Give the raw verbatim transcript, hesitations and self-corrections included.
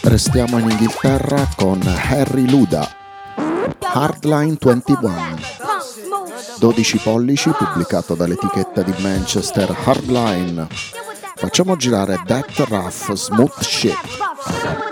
Restiamo in Inghilterra con Harry Luda, Hardline ventuno, dodici pollici, pubblicato dall'etichetta di Manchester Hardline. Facciamo girare That Rough Smooth Shit.